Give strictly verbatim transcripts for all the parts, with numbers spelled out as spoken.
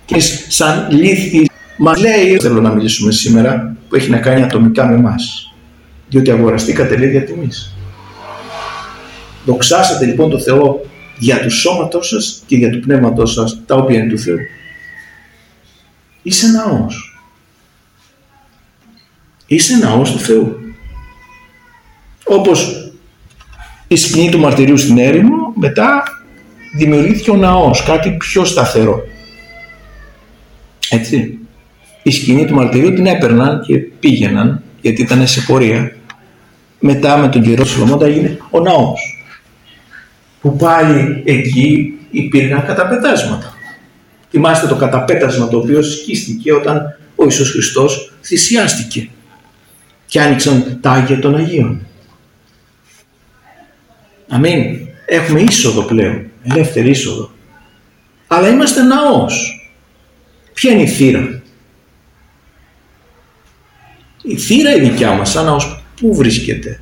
και σαν λύθη. Μας λέει, θέλω να μιλήσουμε σήμερα, που έχει να κάνει ατομικά με εμάς. Διότι αγοραστήκατε, λέει, δια τιμής. Δοξάσατε λοιπόν το Θεό για του σώματός σας και για του πνεύματός σας, τα οποία είναι του Θεού. Είσαι ναός. Είσαι ναός του Θεού. Όπως η σκηνή του μαρτυρίου στην έρημο, μετά δημιουργήθηκε ο ναός, κάτι πιο σταθερό. Έτσι. Η σκηνή του μαρτυρίου την έπαιρναν και πήγαιναν, γιατί ήταν σε πορεία. Μετά με τον καιρό του Σολομώντα έγινε ο ναός, που πάλι εκεί υπήρχαν καταπετάσματα. Θυμάστε το καταπέτασμα το οποίο σκίστηκε όταν ο Ιησούς Χριστός θυσιάστηκε και άνοιξαν τα Άγια των Αγίων. Αμήν. Έχουμε είσοδο πλέον, ελεύθερη είσοδο. Αλλά είμαστε ναός. Ποια είναι η θύρα? Η θύρα η δικιά μας, σαν ναός, πού βρίσκεται?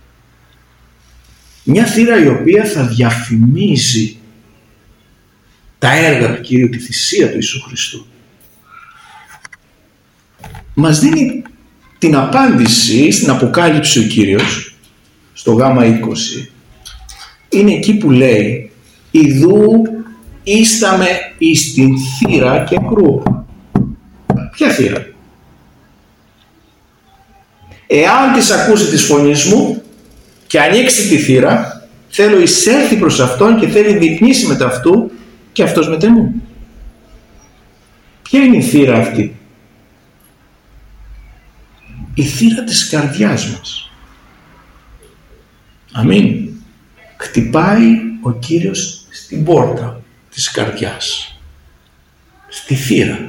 Μια θύρα η οποία θα διαφημίζει τα έργα του Κυρίου, τη θυσία του Ιησού Χριστού. Μας δίνει την απάντηση στην Αποκάλυψη ο Κύριος, στο γάμα είκοσι. Είναι εκεί που λέει «Ιδού ίσταμε εις την θύρα και κρούω». Ποια θύρα? Εάν της ακούσει της φωνής μου και ανοίξει τη θύρα, θέλω εισέλθει προς αυτόν και θέλει διπνήσει μετά αυτού και αυτός μετ' εμού. Ποια είναι η θύρα αυτή? Η θύρα της καρδιάς μας. Αμήν. Χτυπάει ο Κύριος στην πόρτα της καρδιάς, στη θύρα.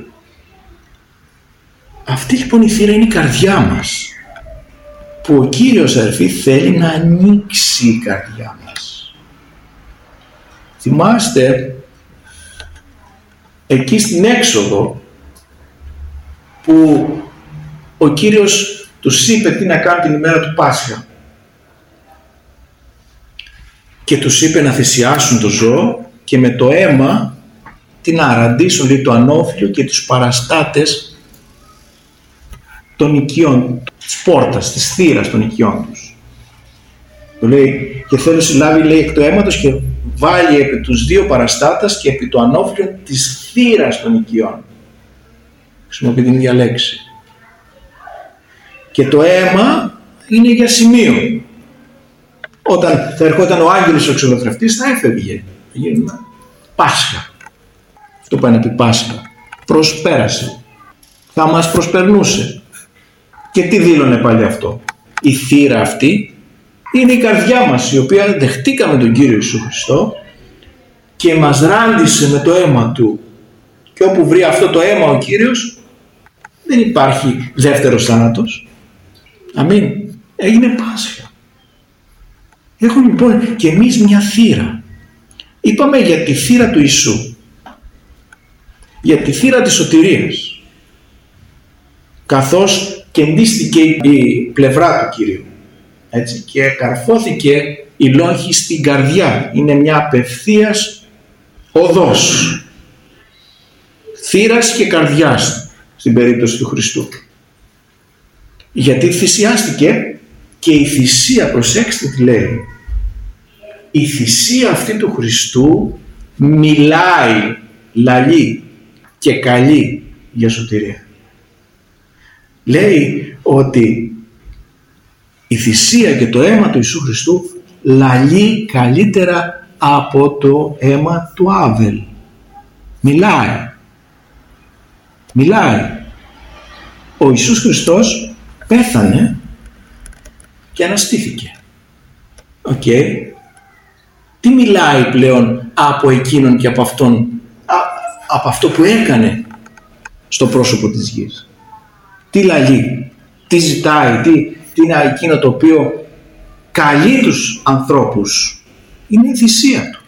Αυτή λοιπόν η θύρα είναι η καρδιά μας, που ο Κύριος, αδερφοί, θέλει να ανοίξει η καρδιά μας. Θυμάστε εκεί στην έξοδο που ο Κύριος τους είπε τι να κάνουν την ημέρα του Πάσχα και τους είπε να θυσιάσουν το ζώο και με το αίμα τι να αραντήσουν, λέει, το ανώφλιο και τους παραστάτες των οικειών, της πόρτας, της θύρας των οικειών τους. Το λέει, και θέλω συλλάβει, λέει, εκ του αίματος και βάλει επί τους δύο παραστάτες και επί το ανώφλιο της θύρας των οικειών. Χρησιμοποιεί την ίδια λέξη. Και το αίμα είναι για σημείο. Όταν θα ερχόταν ο άγγελος ο εξολοθρευτής θα έφευγε. Θα γίνει Πάσχα. Αυτό πάει να πει Πάσχα. Προσπέρασε. Θα μας προσπερνούσε. Και τι δήλωνε πάλι αυτό? Η θύρα αυτή είναι η καρδιά μας, η οποία δεχτήκαμε τον Κύριο Ιησού Χριστό και μας ράντισε με το αίμα Του. Και όπου βρει αυτό το αίμα ο Κύριος, δεν υπάρχει δεύτερος θάνατος. Αμήν. Έγινε Πάσχα. Έχουμε λοιπόν και εμείς μια θύρα. Είπαμε για τη θύρα του Ιησού, για τη θύρα της σωτηρίας, καθώς κεντίστηκε η πλευρά του Κυρίου, έτσι, και καρφώθηκε η λόγχη στην καρδιά. Είναι μια απευθείας οδός θύρας και καρδιάς στην περίπτωση του Χριστού, γιατί θυσιάστηκε. Και η θυσία, προσέξτε τι λέει, η θυσία αυτή του Χριστού μιλάει, λαλεί και καλεί για σωτηρία. Λέει ότι η θυσία και το αίμα του Ιησού Χριστού λαλεί καλύτερα από το αίμα του Άβελ. Μιλάει. Μιλάει. Ο Ιησούς Χριστός πέθανε και αναστήθηκε. Οκ. Okay. Τι μιλάει πλέον από εκείνον και από αυτόν, α, από αυτό που έκανε στο πρόσωπο της γης? Τι λαλεί, τι ζητάει, τι, τι είναι εκείνο το οποίο καλεί τους ανθρώπους? Είναι η θυσία του.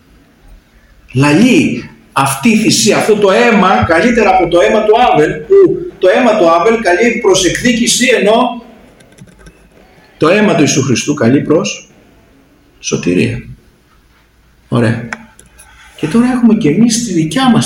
Λαλεί αυτή η θυσία, αυτό το αίμα καλύτερα από το αίμα του Άβελ, που το αίμα του Άβελ καλεί προς εκδίκηση, ενώ το αίμα του Ιησού Χριστού καλεί προς σωτηρία. Ωραία. Και τώρα έχουμε και εμείς τη δικιά μας